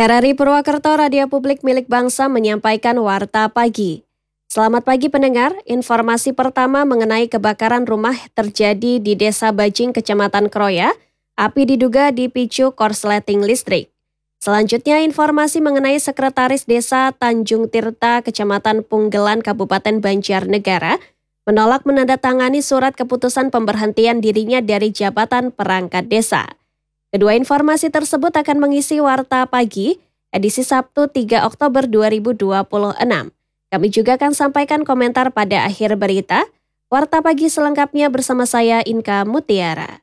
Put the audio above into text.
RRI Purwakarta Radio Publik Milik Bangsa menyampaikan Warta Pagi. Selamat pagi pendengar, informasi pertama mengenai kebakaran rumah terjadi di Desa Bajing, Kecamatan Kroya. Api diduga dipicu korsleting listrik. Selanjutnya informasi mengenai Sekretaris Desa Tanjung Tirta, Kecamatan Punggelan, Kabupaten Banjarnegara, menolak menandatangani surat keputusan pemberhentian dirinya dari jabatan perangkat desa. Kedua informasi tersebut akan mengisi Warta Pagi, edisi Sabtu 3 Oktober 2026. Kami juga akan sampaikan komentar pada akhir berita. Warta Pagi selengkapnya bersama saya Inka Mutiara.